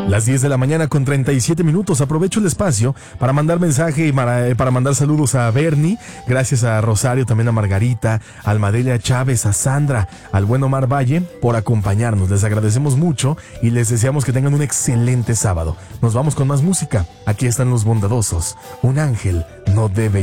Las 10 de la mañana con 37 minutos. Aprovecho el espacio para mandar mensaje y para mandar saludos a Bernie. Gracias a Rosario, también a Margarita, a Almadelia Chávez, a Sandra, al buen Omar Valle por acompañarnos. Les agradecemos mucho y les deseamos que tengan un excelente sábado. Nos vamos con más música. Aquí están los bondadosos. Un ángel no debe